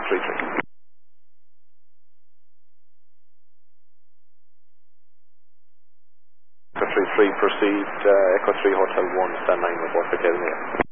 33. Echo 33, proceed, Echo 3, Hotel 1, stand 9, report for Kelvin.